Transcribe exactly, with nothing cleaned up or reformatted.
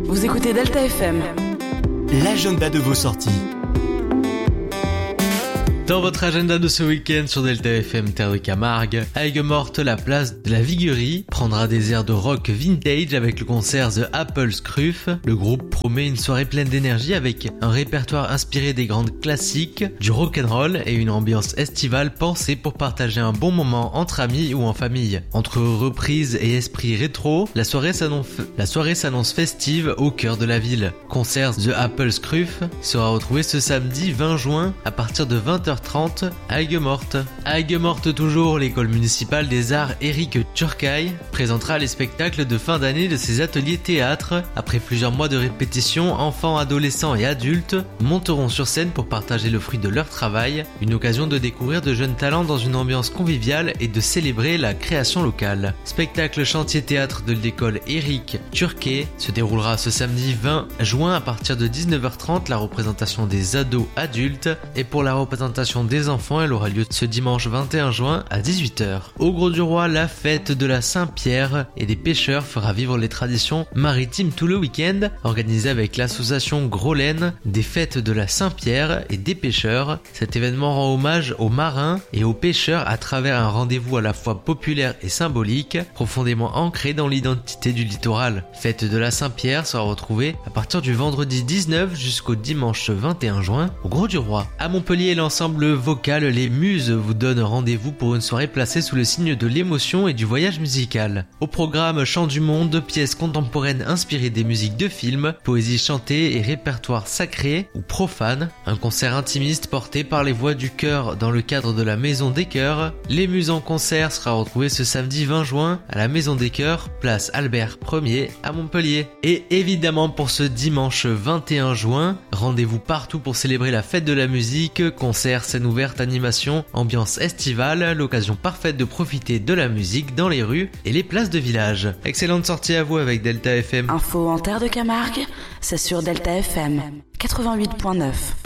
Vous écoutez Delta F M. L'agenda de vos sorties. Dans votre agenda de ce week-end sur Delta F M Terre de Camargue, à Aigues-Mortes, la place de la Viguerie prendra des airs de rock vintage avec le concert The Apple Scruff. Le groupe promet une soirée pleine d'énergie avec un répertoire inspiré des grandes classiques, du rock'n'roll et une ambiance estivale pensée pour partager un bon moment entre amis ou en famille. Entre reprises et esprit rétro, la soirée s'annonce, la soirée s'annonce festive au cœur de la ville. Concert The Apple Scruff sera retrouvé ce samedi vingt juin à partir de vingt heures trente à Aigues-Mortes. À Aigues-Mortes toujours, l'école municipale des arts Éric Turcaille présentera les spectacles de fin d'année de ses ateliers théâtre. Après plusieurs mois de répétition, enfants, adolescents et adultes monteront sur scène pour partager le fruit de leur travail, une occasion de découvrir de jeunes talents dans une ambiance conviviale et de célébrer la création locale. Spectacle chantier théâtre de l'école Éric Turcaille se déroulera ce samedi vingt juin à partir de dix-neuf heures trente, la représentation des ados adultes, et pour la représentation des enfants, elle aura lieu ce dimanche vingt et un juin à dix-huit heures. Au Grau-du-Roi, la fête de la Saint-Pierre et des pêcheurs fera vivre les traditions maritimes tout le week-end, organisée avec l'association Gros-Laine des fêtes de la Saint-Pierre et des pêcheurs. Cet événement rend hommage aux marins et aux pêcheurs à travers un rendez-vous à la fois populaire et symbolique, profondément ancré dans l'identité du littoral. Fête de la Saint-Pierre sera retrouvée à partir du vendredi dix-neuf jusqu'au dimanche vingt et un juin au Grau-du-Roi. À Montpellier, l'ensemble vocal Les Muses vous donne rendez-vous pour une soirée placée sous le signe de l'émotion et du voyage musical. Au programme chant du monde, pièces contemporaines inspirées des musiques de films, poésie chantée et répertoire sacré ou profane. Un concert intimiste porté par les voix du chœur dans le cadre de la Maison des Chœurs. Les Muses en concert sera retrouvé ce samedi vingt juin à la Maison des Chœurs, place Albert premier à Montpellier. Et évidemment pour ce dimanche vingt et un juin, rendez-vous partout pour célébrer la fête de la musique, concert, scène ouverte, animation, ambiance estivale, l'occasion parfaite de profiter de la musique dans les rues et les places de village. Excellente sortie à vous avec Delta F M. Info en Terre de Camargue, c'est sur Delta F M quatre-vingt-huit point neuf.